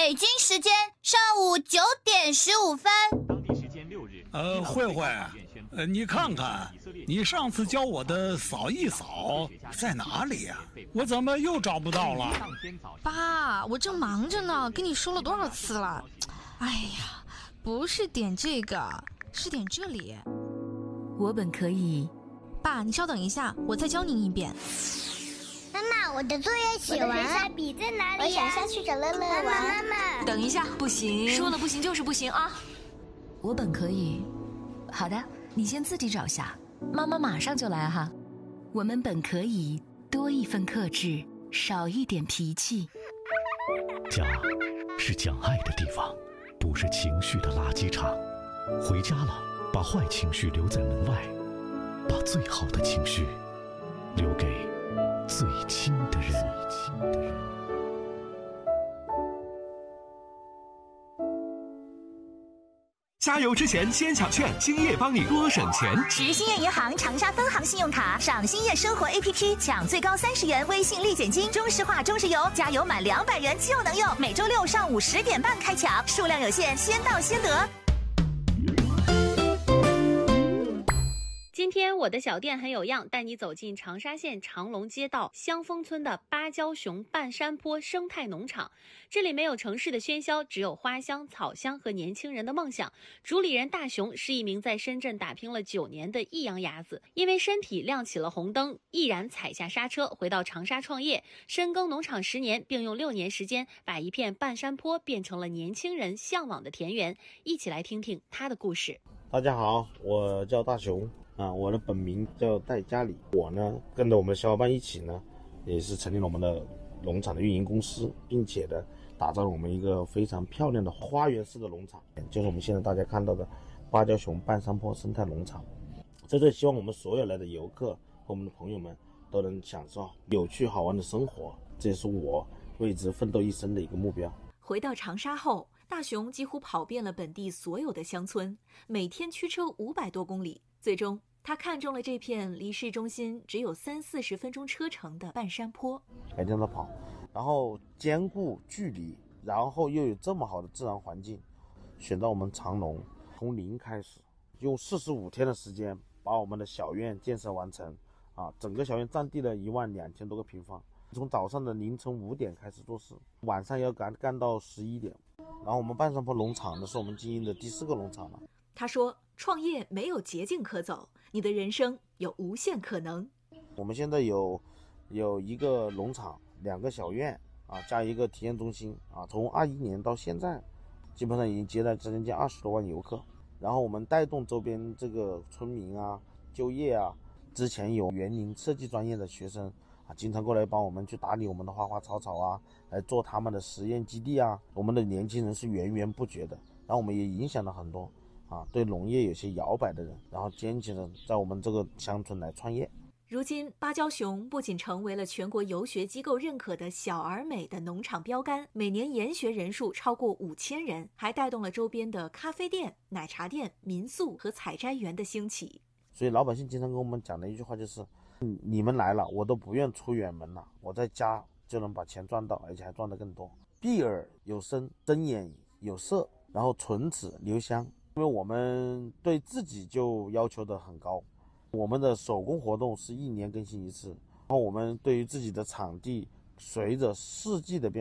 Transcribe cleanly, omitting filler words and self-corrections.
北京时间上午9:15。 当地时间6日。 慧慧，你看看，你上次教我的扫一扫在哪里呀？我怎么又找不到了？ 爸，我正忙着呢，跟你说了多少次了？哎呀，不是点这个，是点这里。 我本可以。 爸，你稍等一下，我再教您一遍。 妈妈，我的作业写完，下笔在哪里？我想下去找乐乐玩。妈妈， 等一下，不行，说了不行就是不行啊！我本可以。好的，你先自己找下，妈妈马上就来哈。我们本可以多一份克制，少一点脾气。 家是讲爱的地方，不是情绪的垃圾场。回家了，把坏情绪留在门外，把最好的情绪留给最亲的人。 加油之前先抢券，兴业帮你多省钱。 持兴业银行长沙分行信用卡，上兴业生活 APP 抢最高30元微信立减金，中石化中石油加油满200元就能用。每周六上午10点半开抢，数量有限，先到先得。 今天我的小店很有样，带你走进长沙县长隆街道香峰村的芭蕉熊半山坡生态农场。这里没有城市的喧嚣，只有花香、草香和年轻人的梦想。主理人大熊是一名在深圳打拼了9年的益阳伢子，因为身体亮起了红灯，毅然踩下刹车，回到长沙创业，深耕农场10年，并用6年时间把一片半山坡变成了年轻人向往的田园。一起来听听他的故事。 大家好，我叫大熊我的本名叫戴家里。我呢跟着我们的小伙伴一起呢，也是成立了我们的农场的运营公司，并且呢打造了我们一个非常漂亮的花园式的农场，就是我们现在大家看到的芭蕉熊半山坡生态农场。在这希望我们所有来的游客和我们的朋友们都能享受有趣好玩的生活，这也是我为之奋斗一生的一个目标。 回到长沙后，大熊几乎跑遍了本地所有的乡村，每天驱车500多公里，最终他看中了这片离市中心只有30-40分钟车程的半山坡。 每天都跑，然后兼顾距离，然后又有这么好的自然环境，选到我们长隆，从零开始，用45天的时间把我们的小院建设完成整个小院占地了12000多个平方。从早上的凌晨5点开始做事，晚上要干到11点。然后我们半山坡农场呢，是我们经营的第4个农场了。 他说，创业没有捷径可走，你的人生有无限可能。 我们现在有一个农场，2个小院加一个体验中心从21年到现在，基本上已经接待将近20多万游客。然后我们带动周边这个村民就业之前有园林设计专业的学生经常过来帮我们去打理我们的花花草草来做他们的实验基地我们的年轻人是源源不绝的。然后我们也影响了很多对农业有些摇摆的人，然后坚持着在我们这个乡村来创业。 如今芭蕉熊不仅成为了全国游学机构认可的小而美的农场标杆，每年研学人数超过5000人，还带动了周边的咖啡店、奶茶店、民宿和采摘园的兴起。 所以老百姓经常跟我们讲的一句话就是你们来了我都不愿出远门了，我在家就能把钱赚到，而且还赚得更多。闭耳有声，睁眼有色，然后唇齿留香。因为我们对自己就要求的很高，我们的手工活动是1年更新一次，然后我们对于自己的场地随着四季的变